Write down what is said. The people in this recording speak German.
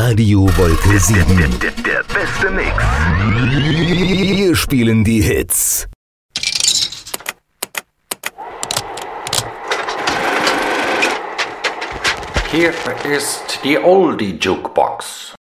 Radio Wolke 7. Der beste Mix. Wir spielen die Hits. Hier ist die Oldie Jukebox.